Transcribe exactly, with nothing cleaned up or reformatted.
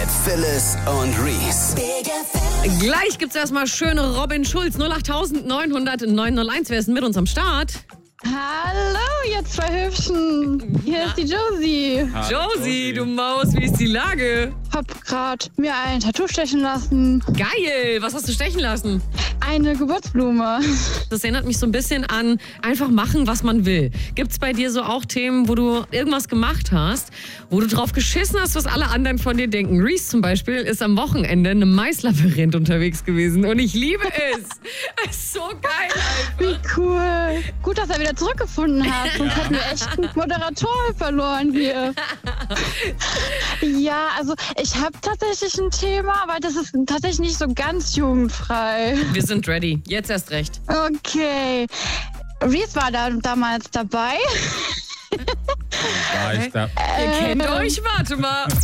mit Phyllis und Reese. Gleich gibt's erstmal schöne Robin Schulz. null acht neun null null neun null eins. Wer ist denn mit uns am Start? Hallo, ihr zwei Hübschen. Hier ist die Josie. Josie, du Maus, wie ist die Lage? Hab grad mir ein Tattoo stechen lassen. Geil, was hast du stechen lassen? Eine Geburtsblume. Das erinnert mich so ein bisschen an einfach machen, was man will. Gibt's bei dir so auch Themen, wo du irgendwas gemacht hast, wo du drauf geschissen hast, was alle anderen von dir denken? Reese zum Beispiel ist am Wochenende in einem Maislabyrinth unterwegs gewesen und ich liebe es. Es ist so geil einfach. Wie cool. Gut, dass er wieder zurückgefunden hat. Sonst hätten wir echt einen Moderator verloren hier. Ja, also ich habe tatsächlich ein Thema, aber das ist tatsächlich nicht so ganz jugendfrei. Wir sind ready. Jetzt erst recht. Okay. Reese war da damals dabei. War ich da. Ihr kennt euch, warte mal.